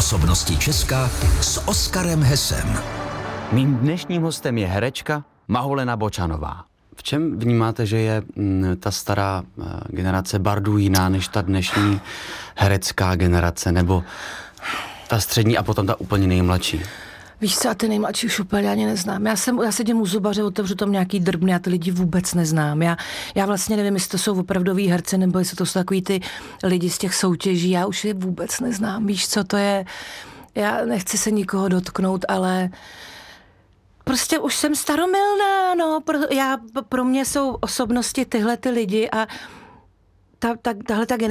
Osobnosti Česka s Oskarem Hesem. Mým dnešním hostem je herečka Mahulena Bočanová. V čem vnímáte, že je ta stará generace bardů jiná než ta dnešní herecká generace, nebo ta střední a potom ta úplně nejmladší? Víš co, a ty nejmladší už úplně ani neznám. Já sedím u zubaře, otevřu tam nějaký drbny, já ty lidi vůbec neznám. Já vlastně nevím, jestli to jsou opravdoví herce, nebo jestli to jsou takový ty lidi z těch soutěží, já už je vůbec neznám. Víš co, to je, já nechci se nikoho dotknout, ale prostě už jsem staromilná, no. Pro mě jsou osobnosti tyhle ty lidi a tahle ta generace